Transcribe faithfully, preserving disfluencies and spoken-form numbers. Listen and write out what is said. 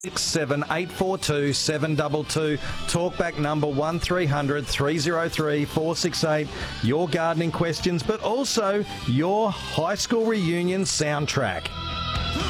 six seven eight four two seven two two. Talkback number one three hundred three oh three four six eight. Your gardening questions, but also your high school reunion soundtrack.